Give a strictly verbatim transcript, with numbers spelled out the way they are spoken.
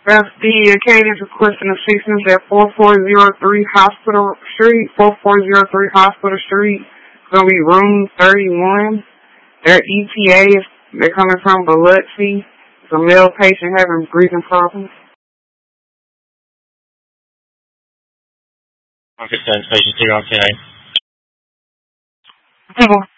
That's the Acadians requesting assistance at four four zero three Hospital Street, four four zero three Hospital Street. It's going to be room thirty-one. Their E T A is, they're coming from Biloxi. It's a male patient having breathing problems. one fifteen, patient zero on ten. People